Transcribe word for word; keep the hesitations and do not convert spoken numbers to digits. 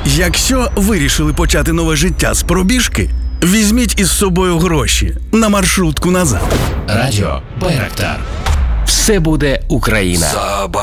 Якщо вирішили почати нове життя з пробіжки, візьміть із собою гроші на маршрутку назад. Радіо Байрактар. Все буде Україна.